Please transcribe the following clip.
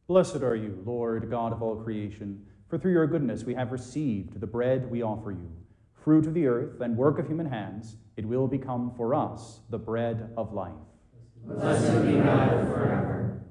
Blessed are you, Lord, God of all creation, for through your goodness we have received the bread we offer you. Fruit of the earth and work of human hands, it will become for us the bread of life. Blessed be God forever.